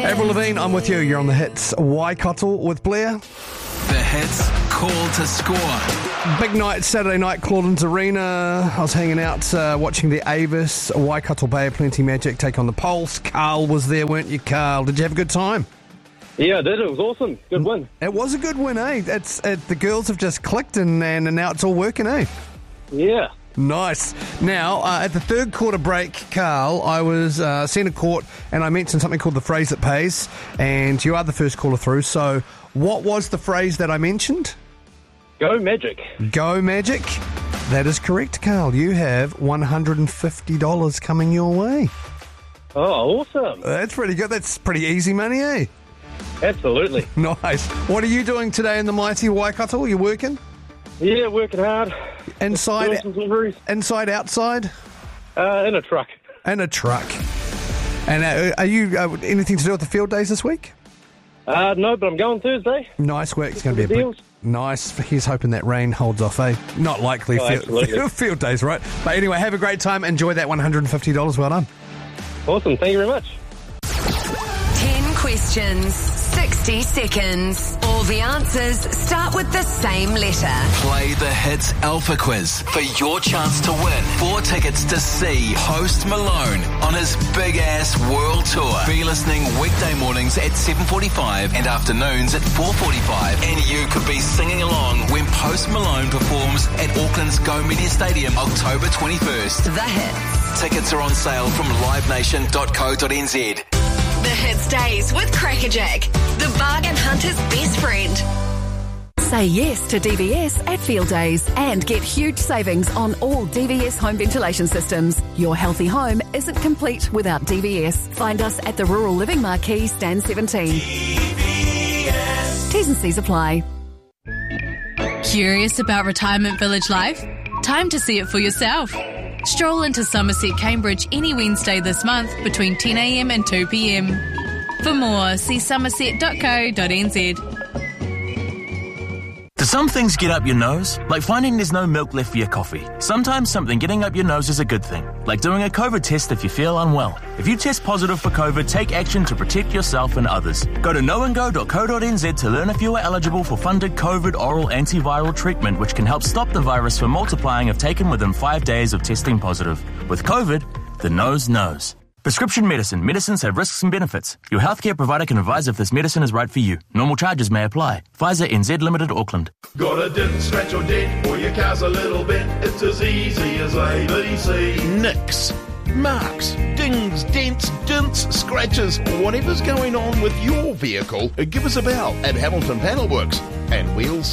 Avril Lavigne, I'm with you. You're on the hits. Waikato with Blair. The Hits call to score. Big night, Saturday night, Clauden's Arena. I was hanging out watching the Avis, Waikato Bay of Plenty Magic take on the Pulse. Carl was there, weren't you, Carl? Did you have a good time? Yeah, I did. It was awesome. Good win. It was a good win, eh? The girls have just clicked and now it's all working, eh? Yeah. Nice. Now, at the third quarter break, Carl, I was centre court and I mentioned something called the phrase that pays, and you are the first caller through. So what was the phrase that I mentioned? Go Magic. Go Magic. That is correct, Carl. You have $150 coming your way. Oh, awesome. That's pretty good. That's pretty easy money, eh? Absolutely. Nice. What are you doing today in the mighty Waikato? Are you working? Yeah, working hard. Inside, Doing some deliveries. inside, outside? In a truck. In a truck. And are you anything to do with the field days this week? No, but I'm going Thursday. Nice work. It's going to be a Deals. nice. He's hoping that rain holds off, eh? Not likely. Oh, absolutely. Field days, right? But anyway, have a great time. Enjoy that $150. Well done. Awesome. Thank you very much. 10 questions, 60 seconds. All the answers start with the same letter. Play the Hits Alpha Quiz for your chance to win 4 tickets to see Post Malone on his big-ass world tour. Be listening weekday mornings at 7:45 and afternoons at 4:45. And you could be singing along when Post Malone performs at Auckland's Go Media Stadium October 21st. The Hits. Tickets are on sale from livenation.co.nz. The Hits Days with Crackerjack, the bargain hunter's best friend. Say yes to DVS at Field Days and get huge savings on all DVS home ventilation systems. Your healthy home isn't complete without DVS. Find us at the Rural Living Marquee, Stand 17. DVS. T's and C's apply. Curious about retirement village life? Time to see it for yourself. Stroll into Somerset Cambridge any Wednesday this month between 10 a.m. and 2 p.m. For more, see somerset.co.nz. Do some things get up your nose? Like finding there's no milk left for your coffee. Sometimes something getting up your nose is a good thing. Like doing a COVID test if you feel unwell. If you test positive for COVID, take action to protect yourself and others. Go to knowandgo.co.nz to learn if you are eligible for funded COVID oral antiviral treatment, which can help stop the virus from multiplying if taken within 5 days of testing positive. With COVID, the nose knows. Prescription medicine. Medicines have risks and benefits. Your healthcare provider can advise if this medicine is right for you. Normal charges may apply. Pfizer NZ Limited, Auckland. Got a dent, scratch or dent, or your car's a little bit. It's as easy as ABC. Nicks, marks, dings, dents, dints, scratches, whatever's going on with your vehicle, give us a bell at Hamilton Panel Works and we'll